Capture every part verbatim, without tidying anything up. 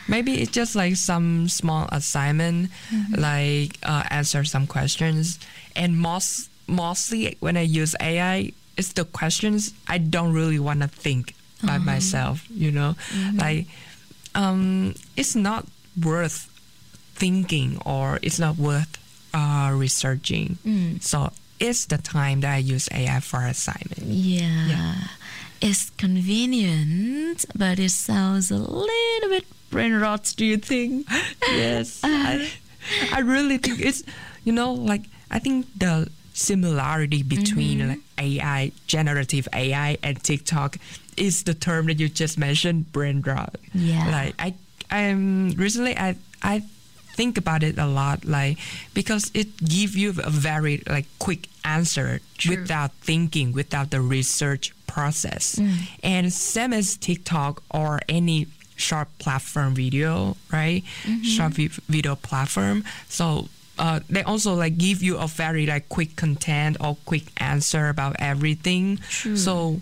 Maybe it's just like some small assignment, mm-hmm. like uh, answer some questions. And most mostly when I use A I, it's the questions I don't really want to think by uh-huh. myself, you know? Mm-hmm. Like, um, it's not worth thinking or it's not worth uh, researching. Mm. So it's the time that I use A I for assignment. Yeah. yeah. It's convenient, but it sounds a little bit brain rot, do you think? Yes. I, I really think it's, you know, like, I think the similarity between mm-hmm. like A I, generative A I and TikTok is the term that you just mentioned, brain rot. Yeah. Like, I, I'm recently, I, I think about it a lot, like, because it gives you a very, like, quick answer True. Without thinking, without the research process. Mm. And same as TikTok or any short platform video, right? Mm-hmm. Short vi- video platform. So uh, they also like give you a very like quick content or quick answer about everything. True. So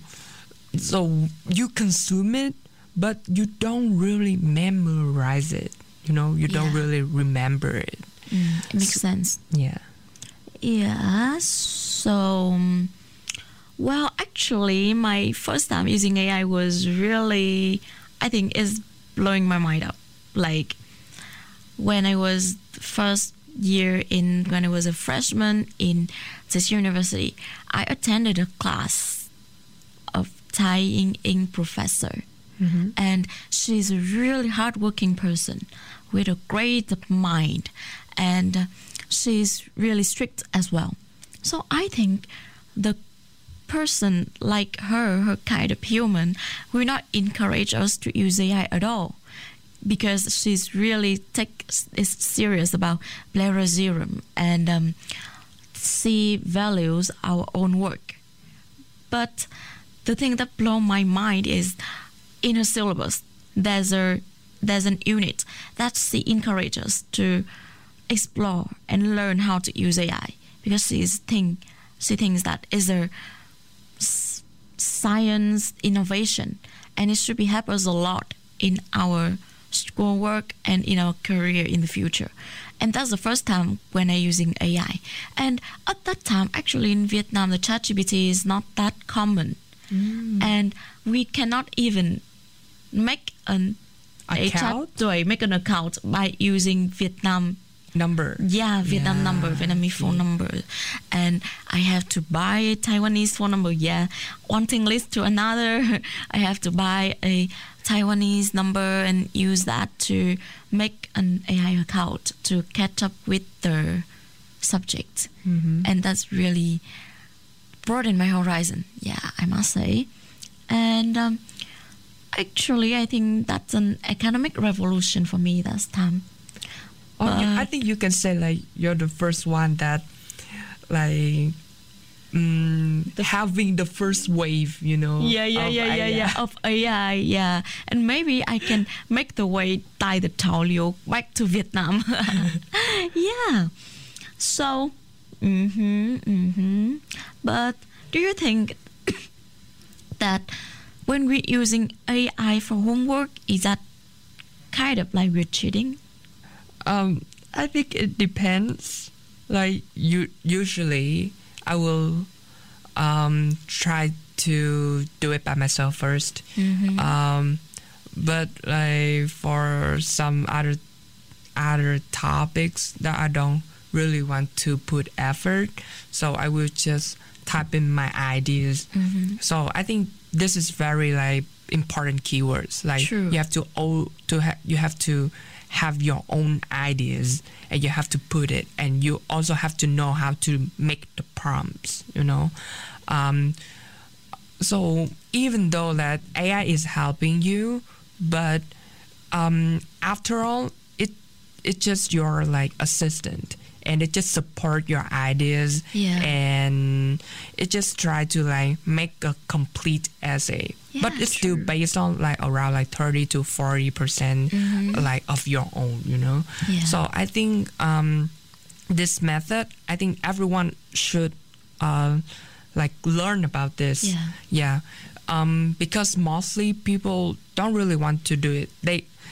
so you consume it, but you don't really memorize it. You know, you yeah. don't really remember it. Mm, it makes so, sense. Yeah. Yeah. So. Well, actually, my first time using A I was really, I think, is blowing my mind up. Like, when I was first year in, when I was a freshman in this university, I attended a class of Thai Ing Ing professor. Mm-hmm. And she's a really hardworking person with a great mind. And she's really strict as well. So I think the person like her, her kind of human, will not encourage us to use A I at all, because she's really take is serious about plagiarism and um, she values our own work. But the thing that blew my mind is in her syllabus, there's a there's an unit that she encourages us to explore and learn how to use A I, because she's think she thinks that is a science innovation and it should be help us a lot in our schoolwork and in our career in the future. And that's the first time when I using A I. And at that time, actually in Vietnam, the ChatGPT is not that common. Mm. And we cannot even make an account? A chat, make an account by using Vietnam number. Yeah, Vietnam yeah. number, Vietnamese phone number. And I have to buy a Taiwanese phone number. Yeah, one thing leads to another. I have to buy a Taiwanese number and use that to make an A I account to catch up with the subject. Mm-hmm. And that's really broadened my horizon. Yeah, I must say. And um, actually, I think that's an economic revolution for me that time. Oh, uh, I think you can say like you're the first one that like um, the having the first wave, you know. Yeah, yeah, yeah, yeah, yeah, of A I, yeah. And maybe I can make the way tie the Thao Liu back to Vietnam. Yeah. So, mm-hmm, mm-hmm. But do you think that when we're using A I for homework, is that kind of like we're cheating? Um, I think it depends. Like you, usually I will um, try to do it by myself first. Mm-hmm. Um, but like for some other other topics that I don't really want to put effort, so I will just type in my ideas. Mm-hmm. So I think this is very like important keywords. Like True. you have to oh, to ha- you have to have your own ideas and you have to put it, and you also have to know how to make the prompts, you know. Um, so even though that A I is helping you, but um, after all, it it's just your like assistant, and it just support your ideas, yeah. and it just try to like make a complete essay. Yeah, but it's true. still based on like around like thirty to forty percent mm-hmm. like of your own, you know. Yeah. So I think um, this method, I think everyone should uh, like learn about this. Yeah. Yeah. Um, because mostly people don't really want to do it. They